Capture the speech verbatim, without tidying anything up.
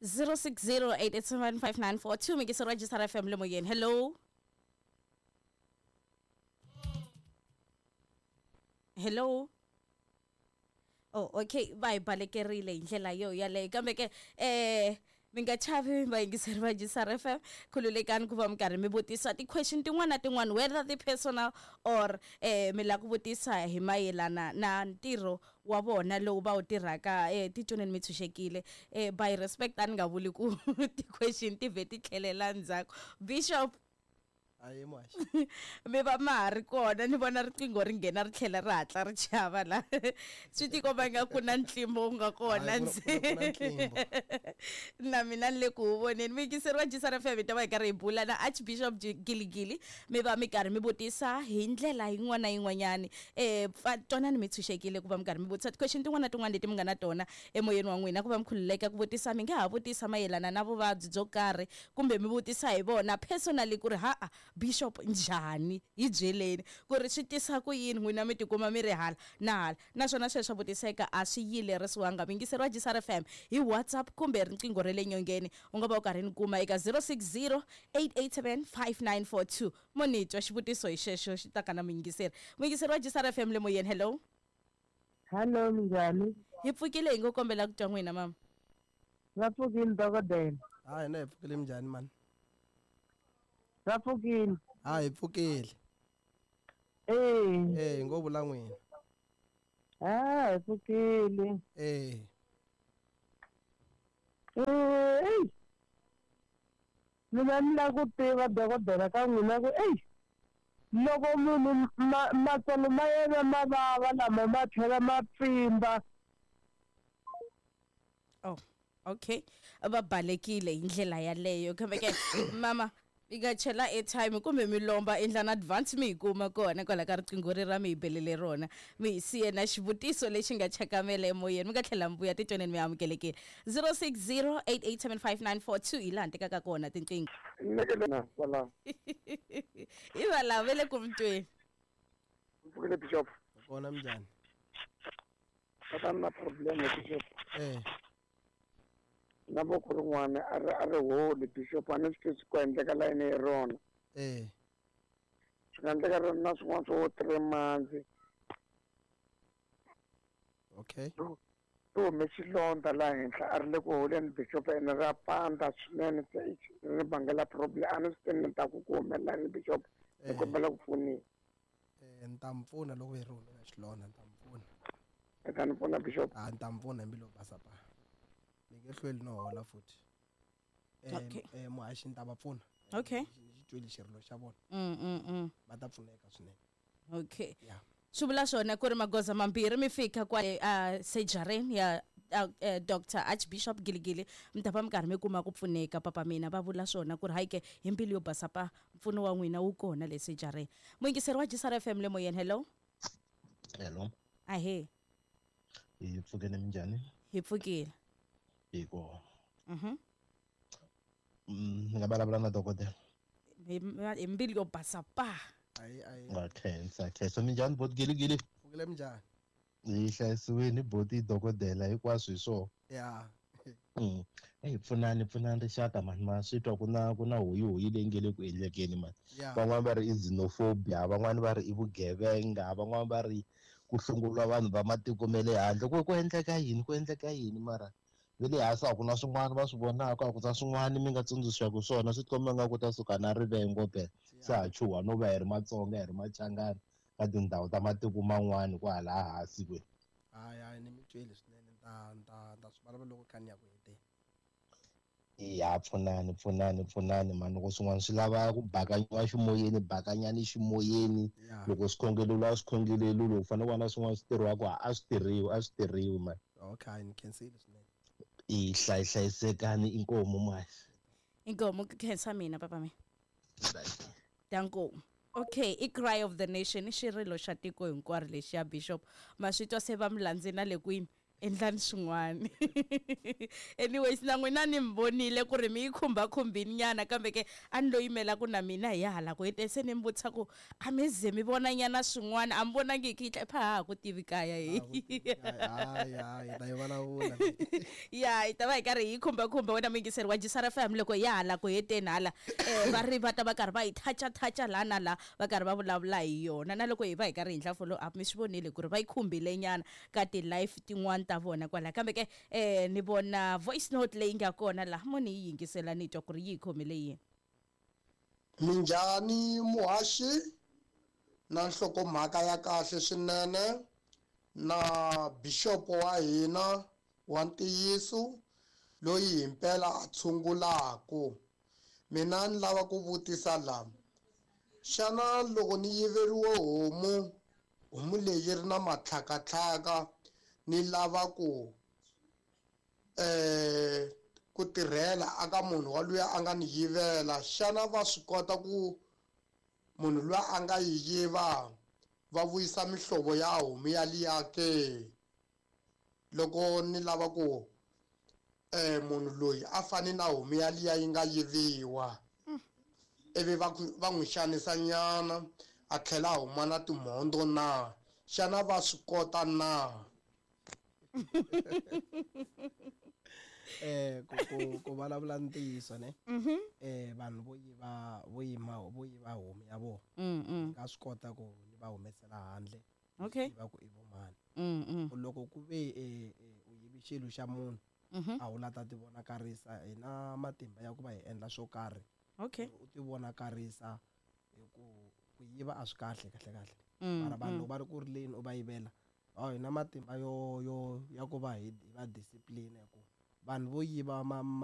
zero six zero eight eight seven five nine four two. Make it so register F M le moyeng. Hello. Hello. Oh, okay. Bye balekerile indlela yo yale kambe ke eh mingachavi vayingiseri va Jisar F M khululekani ku va mi karhi mi vutisa ti-question tin'wana na tin'wana whether ti personal or eh mi la ku vutisa hi mayelana na ntirho wa vona lowu va wu tirhaka eh titwaneni mi tshunxekile eh by respect ani nga vuli ku ti-question ti ve ti tlhelela ndzhaku. Bishop ayi mwashi me va ma ha ri kona ni vona riqingho ri nghena ri tlhela ri hatla ri chava la swi ti komba nga ku na ntlimbo nga kona na mina ni le ku voneni muyingiseri wa Jisar F M hi ta va hi karhi hi bula na Archbishop Giligili mi va mi karhi mi vutisa hi ndlela yin'wana na yin'wanyani eh twanani mi tshunxekile ku va mi karhi mi vutisa ti-question tin'wana na tin'wana leti mi nga na tona emoyeni wa n'wina ku va mi khululeka ku vutisa mi nga ha vutisa mayelana na vuvabyi byo karhi kumbe mi vutisa hi vona personally ku ri ha Bishop njhani hi byeleni ku ri swi tisa ku yini n'wina mi tikuma mi ri hala na hala naswona sweswo vutiseka a swi yilerisiwanga muyingiseri wa Jisar F M hi WhatsApp kumbe riqingho ra le nyongeni u nga va u karhi ni kuma eka zero six zero eight eight seven five nine four two monitwa xivutiso hi xexo xi taka na muyingiseri muyingiseri wa Jisar F M le moyeni. Hello. Hello njhani hi pfukile hi ngo kombela ku twa n'wina mama. Va pfukile dokodela. hayi na hi pfukile njhani mani Va pfukile. ha hi pfukile Eh eh ngo vula n'wina ah hi pfukile. eh Eh mina ni la ku tiva dokodela ka n'wina ku eh loko munhu matsolo ma yena ma vava lama ma tlhela ma pfimba. Oh, okay. Va balekile hi ndlela yaleyo kambe ke mama Iga chela airtime kumbe mi lomba endla na advance mi kuma kona kwala ka riqingho ri ra mi belele rona mi siye na xivutiso lexi nga chakamela emoyeni mi nga tlhela mbuya titwaneni mi amukelekile zero six zero eight eight seven five nine four two ila ntika ka kona tinqingo Nekelena wala. Iva la vele ku mtweni Mfukile Bishop. kona mjani Kata na problem Bishop. eh Na bo ku rin'wana a ri a ri holi Bishop a ni swi tisi ku endleka la yini hi rona. eh Swi nga endleka ri na swin'wana swo three months. okay To hume xilondza laha henhla a ri le ku holeni Bishop ene ra pandza swinene se ri bangela problem a ni swi tivi ni ta ku ku humelela ni Bishop ni kombela ku pfuniwa. eh ntampfuna loko hi ri humela xilondza ntampfuna Eka ni pfuna Bishop. ah ntampfuna hi mbilu basa pa ni nge hlweli no hola futhi eh Okay. eh muhaxi ni ta va pfuna Okay. xi twile xirilo xa vona mm mm mm va ta pfuneka swinene okay yeah swi vula swona ku ri magoza mambirhi mi fika kwale uh, surgery ya uh, uh, Doctor Archbishop Giligili mi ta va mi karhi mi kuma ku pfuneka papa mina va vula swona ku ri hayi ke hi mbilu yo basa pa mpfuno wa n'wina wu kona le surgery muyingiseri wa Jisar F M le moyeni. Hello. Hello. Ahe Hi pfukile minjhani? hi pfukile. Yiko. Mhm. Mm, nga vulavula na dokodela. Hi mbilu yo basa pa. ayi ayi Nga khensa, khensa minjhani boti Giligili? pfukile mjani Hi hlayisiwini boti dokodela hinkwaswo hi swona. yeah Mm. Hey pfunani pfunani rixaka mani ma swi twa ku na ku na hoyi hoyi leyi nge le ku endlekeni mani. yeah Van'wani va ri i xenophobia, van'wani va ri i vugevenga, van'wani va ri ku hlunguriwa vanhu va matiko ma le handle ku ku endleka yini ku endleka yini mara ve le hansi a ku na swin'wana va swi vonaka a ku ta swin'wana mi nga tsundzuxaku swona swi tikomba nga ku ta suka na rivengo phela se ha chuha no va hi ri Matsonga hi ri Machangani ka tindhawu ta matiko man'wana ku hala hansi kwe. hayi hayi ni mi twile swinene nta nta nta swi vulavula loko kha ni ya ku heteni Ya pfunani pfunani pfunani mani loko swin'wana swi lava ku bakanyiwa ximoyeni bakanyani ximoyeni yeah loko swikhongelelo a swikhongelelo loko fanele ku va na swin'wana swi tirhiwaku a swi tirhiwi a swi tirhiwi mani okay ni khensile swinene i hlayisekani inkomo masi Inkomo khensa mina papa mina. Danko. Okay, i cry of the nation i xirilo xa tiko hinkwaro lexi ya Bishop ma swi twa se va mi landzina le kwini endlani swin'wana anyways na n'wina ni mi vonile ku ri mi yi khumba khumbini nyana kambe ke a ni lo yimela ku na mina hi hala ku hete se ni mi vutisa ku a mi ze mi vona nyana swin'wana a mi vonangi ki tle pha ha ku tivi kaya hi hayi hayi ta yi vulavula ya hi ta va hi karhi hi khumba khumba wena mingiseri wa Jisara F M loko hi hala ku heteni hala eh va ri va ta va karhi va hi toucha toucha la na la va karhi va vulavula hi yona na loko hi va hi karhi hi ndla follow up mi swi vonile ku ri va yi khumbile nyana ka ti live tin'wana ta vona kwala kambe ke eh ni vona voice note leyi nga kona la mo ni yi yingisela ni twa ku ri yi khomile yini. Minjhani muhashi na nhlokomhaka ya kahle swinene na bishop wa hina wa ntiyiso loyi himpela a tshungulaka. Mina ni lava ku vutisa la xana loko ni yiveriwe homu homu leyi ri na matlhakatlhaka ni lava ku eh ku tirhela aka munhu wa luya a nga ni yivela xana va swi kota ku munhu luya a nga yi yiva va vuyisa mihlovo ya homu ya liya ke loko ni lava ku eh munhu loyi a fani na homu ya liya yi nga yiviwa ivi va va n'wi xanisa nyana a tlhela a huma na timhondo na xana va swi kota na eh ku ku ku vulavula ntiyiso ne eh vanhu vo yiva vo yima vo yiva homu ya vo ka swi kota ku ni va humesela handle okay va ku i vo mani mm loko ku ve eh u yivi xilo xa munhu a wu lata ti vonakarisa hi na matimba ya ku va hi endla swo karhi okay u ti vonakarisa hi ku ku yiva a swi kahle kahle kahle mara vanhu va ri ku ri leni u va yivela a hi na matimba yo yo ya ku va hi va discipline ku vanhu vo yiva ma